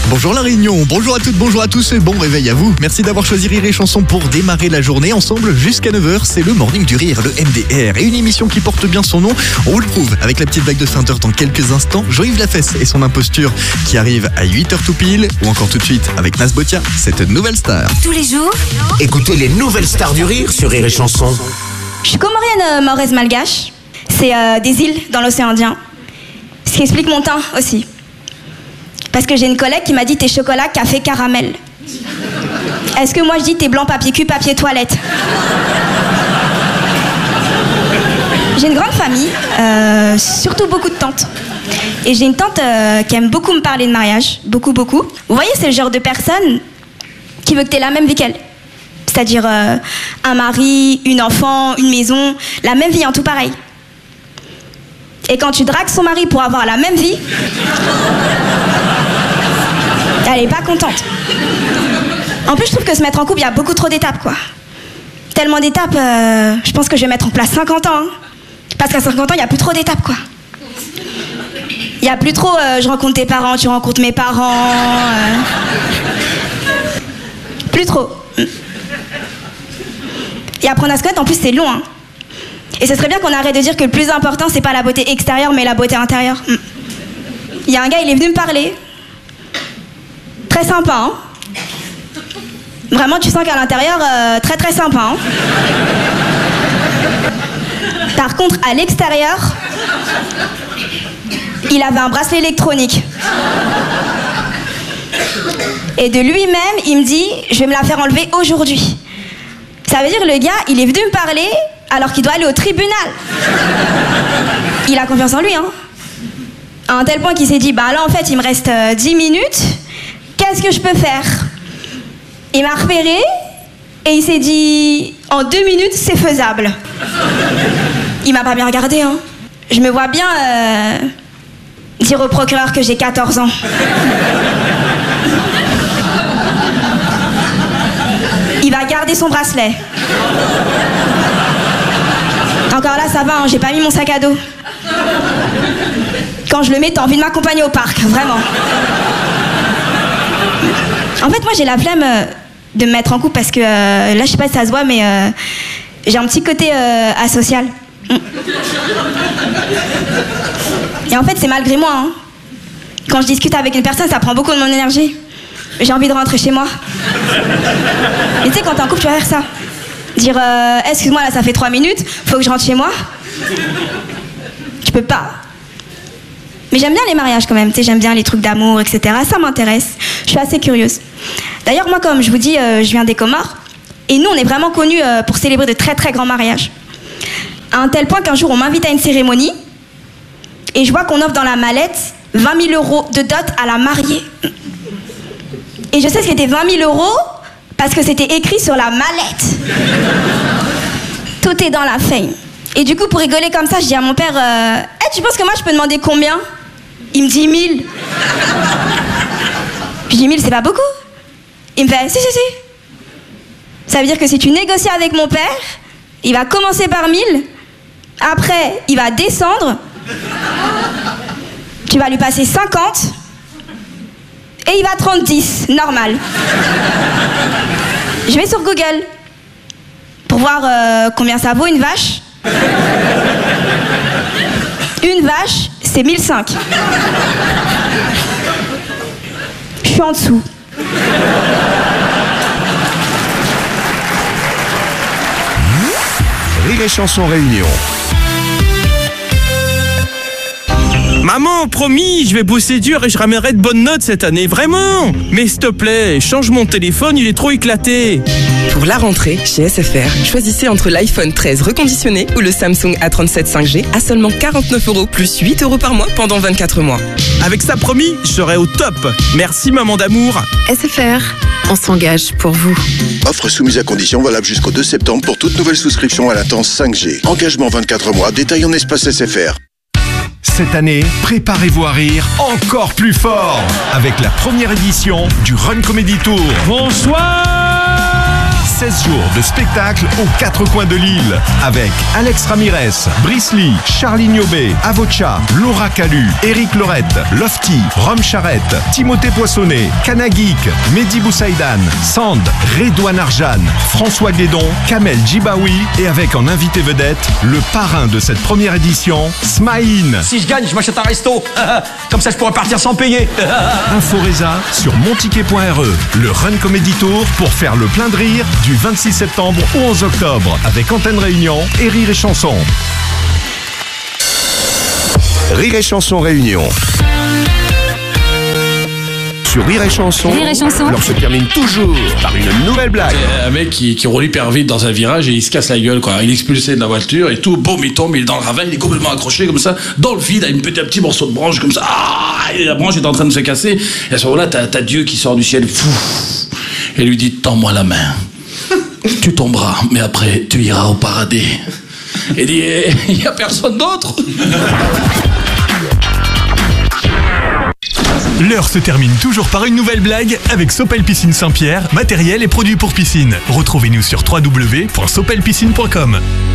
Bonjour La Réunion, bonjour à toutes, bonjour à tous et bon réveil à vous. Merci d'avoir choisi Rire et Chanson pour démarrer la journée ensemble jusqu'à 9h. C'est le Morning du Rire, le MDR. Et une émission qui porte bien son nom, on vous le prouve avec la petite blague de fin d'heure dans quelques instants. Jean-Yves Lafesse et son imposture qui arrive à 8h tout pile. Ou encore tout de suite avec Nas Botia, cette nouvelle star. Tous les jours, écoutez les nouvelles stars du rire sur Rire et Chanson. Je suis comorienne mahoraise malgache. C'est des îles dans l'océan Indien. Ce qui explique mon teint aussi. Parce que j'ai une collègue qui m'a dit t'es chocolat, café, caramel. Est-ce que moi je dis t'es blanc, papier cul, papier toilette? J'ai une grande famille, surtout beaucoup de tantes. Et j'ai une tante qui aime beaucoup me parler de mariage, beaucoup. Vous voyez, c'est le genre de personne qui veut que t'aies la même vie qu'elle. C'est-à-dire un mari, une enfant, une maison, la même vie en tout pareil. Et quand tu dragues son mari pour avoir la même vie, elle est pas contente. En plus, je trouve que se mettre en couple, il y a beaucoup trop d'étapes, quoi. Tellement d'étapes, je pense que je vais mettre en place 50 ans. Hein. Parce qu'à 50 ans, il n'y a plus trop d'étapes, quoi. Il n'y a plus trop, je rencontre tes parents, tu rencontres mes parents. Plus trop. Et apprendre à se connaître, en plus, c'est long, hein. Et ce serait bien qu'on arrête de dire que le plus important, c'est pas la beauté extérieure, mais la beauté intérieure. Il y a un gars, il est venu me parler. Très sympa, hein. Vraiment, tu sens qu'à l'intérieur, très sympa, hein. Par contre, à l'extérieur, il avait un bracelet électronique. Et de lui-même, il me dit, je vais me la faire enlever aujourd'hui. Ça veut dire le gars, il est venu me parler alors qu'il doit aller au tribunal. Il a confiance en lui, hein. À un tel point qu'il s'est dit, bah là en fait, il me reste 10 minutes. Qu'est-ce que je peux faire? Il m'a repéré et il s'est dit, en 2 minutes, c'est faisable. Il m'a pas bien regardé, hein. Je me vois bien dire au procureur que j'ai 14 ans. Il va garder son bracelet. Encore là, ça va, hein, j'ai pas mis mon sac à dos. Quand je le mets, t'as envie de m'accompagner au parc, vraiment. En fait, moi, j'ai la flemme de me mettre en couple parce que, là, je sais pas si ça se voit, mais j'ai un petit côté asocial. Et en fait, c'est malgré moi, hein. Quand je discute avec une personne, ça prend beaucoup de mon énergie. J'ai envie de rentrer chez moi. Et tu sais, quand t'es en couple, tu vas faire ça. Dire, excuse-moi, là, ça fait 3 minutes, faut que je rentre chez moi. Tu peux pas. Mais j'aime bien les mariages quand même, tu sais, j'aime bien les trucs d'amour, etc. Ça m'intéresse. Je suis assez curieuse. D'ailleurs, moi, comme je vous dis, je viens des Comores. Et nous, on est vraiment connus pour célébrer de très grands mariages. À un tel point qu'un jour, on m'invite à une cérémonie. Et je vois qu'on offre dans la mallette 20 000 € de dot à la mariée. Et je sais ce qu'était 20 000 € parce que c'était écrit sur la mallette. Tout est dans la fame. Et du coup, pour rigoler comme ça, je dis à mon père, tu penses que moi, je peux demander combien? Il me dit 1000. Je dis 1000, c'est pas beaucoup. Il me fait, si. Ça veut dire que si tu négocies avec mon père, il va commencer par 1000. Après, il va descendre. Tu vas lui passer 50. Et il va te rendre 10, normal. Je vais sur Google pour voir combien ça vaut une vache. Une vache, c'est 1005. Je suis en dessous. Rire et Chanson Réunion. Maman, promis, je vais bosser dur et je ramènerai de bonnes notes cette année, vraiment. Mais s'il te plaît, change mon téléphone, il est trop éclaté. Pour la rentrée, chez SFR, choisissez entre l'iPhone 13 reconditionné ou le Samsung A37 5G à seulement 49 € plus 8 € par mois pendant 24 mois. Avec ça, promis, je serai au top. Merci, maman d'amour. SFR, on s'engage pour vous. Offre soumise à condition valable jusqu'au 2 septembre pour toute nouvelle souscription à latence 5G. Engagement 24 mois, détail en espace SFR. Cette année, préparez-vous à rire encore plus fort avec la première édition du Run Comedy Tour. Bonsoir. 16 jours de spectacle aux 4 coins de l'île avec Alex Ramirez, Brice Lee, Charlie Niobé, Avocha, Laura Calu, Eric Lorette, Lofty, Rome Charrette, Timothée Poissonnet, Kanageek, Mehdi Boussaïdan, Sand, Redouane Arjan, François Guédon, Kamel Djibaoui et avec en invité vedette le parrain de cette première édition, Smaïn. Si je gagne, je m'achète un resto. Comme ça, je pourrais partir sans payer. Inforesa sur monticket.re. Le Run Comedy Tour pour faire le plein de rire du 26 septembre au 11 octobre avec Antenne Réunion et Rire et Chanson. Rire et Chanson Réunion. Sur Rire et Chanson, l'on se termine toujours par une nouvelle blague. Un mec qui roule hyper vite dans un virage et il se casse la gueule, quoi. Il est expulsé de la voiture et tout, boum, il tombe, il est dans le ravin, il est complètement accroché comme ça, dans le vide, avec un petit morceau de branche comme ça. Ah, et la branche est en train de se casser. Et à ce moment-là, t'as Dieu qui sort du ciel, et lui dit: tends-moi la main. Tu tomberas, mais après, tu iras au paradis. Et il dit: il n'y a personne d'autre. L'heure se termine toujours par une nouvelle blague avec Sopel Piscine Saint-Pierre, matériel et produits pour piscine. Retrouvez-nous sur www.sopelpiscine.com.